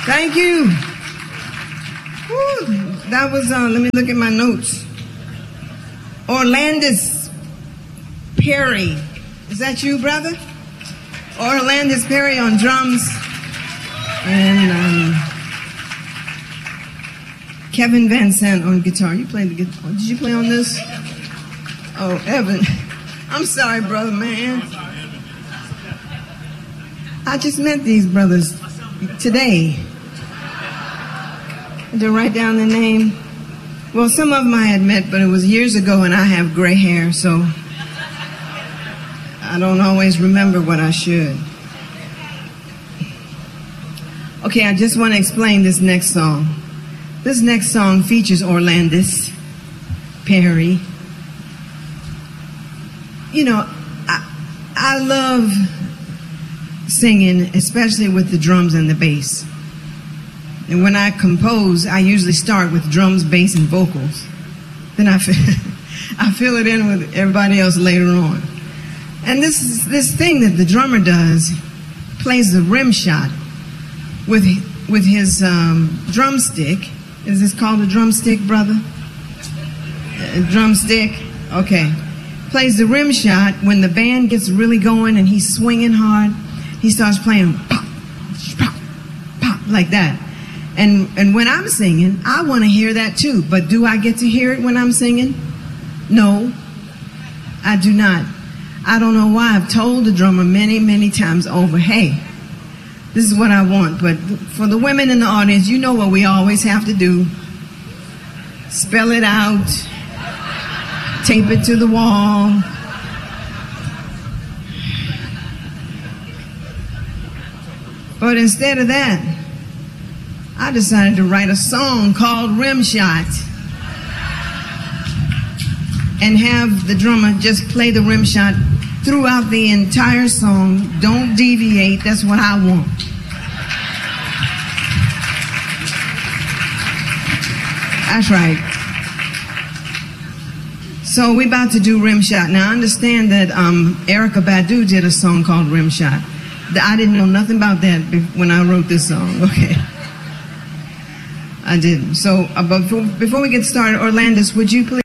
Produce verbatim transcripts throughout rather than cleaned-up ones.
Thank you. Woo, that was, uh, let me look at my notes. Orlandis Perry. Is that you, brother? Orlandis Perry on drums. And um, Kevin Van Sant on guitar. You played the guitar. Did you play on this? Oh, Evan. I'm sorry, brother, man. I just met these brothers today. To write down the name. Well, some of them I had met, but it was years ago, and I have gray hair, so I don't always remember what I should. Okay, I just want to explain this next song. This next song features Orlandis Perry. You know, I, I love singing, especially with the drums and the bass. And when I compose, I usually start with drums, bass, and vocals. Then I fill, I fill it in with everybody else later on. And this this thing that the drummer does, plays the rim shot with with his um, drumstick. Is this called a drumstick, brother? A drumstick? Okay. Plays the rim shot when the band gets really going and he's swinging hard. He starts playing pop, pop, pop, like that. And and when I'm singing, I want to hear that too. But do I get to hear it when I'm singing? No, I do not. I don't know why. I've told the drummer many, many times over, hey, this is what I want. But for the women in the audience, you know what we always have to do. Spell it out. Tape it to the wall. But instead of that, I decided to write a song called Rim Shot and have the drummer just play the rim shot throughout the entire song. Don't deviate. That's what I want. That's right. So we're about to do Rim Shot. Now I understand that um, Erykah Badu did a song called Rim Shot. I didn't know nothing about that when I wrote this song. Okay. I didn't. So, uh, before, before we get started, Orlandis, would you please?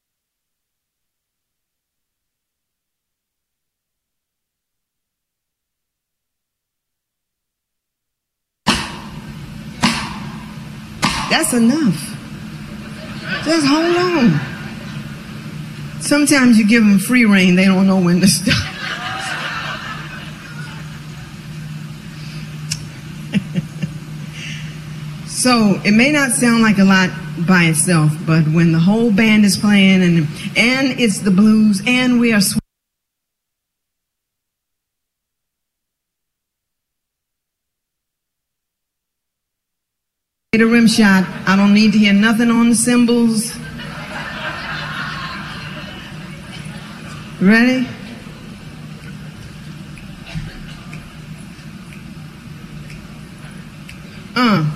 That's enough. Just hold on. Sometimes you give them free rein, they don't know when to stop. So it may not sound like a lot by itself, but when the whole band is playing and and it's the blues and we are sw- a rim shot, I don't need to hear nothing on the cymbals. Ready? Uh.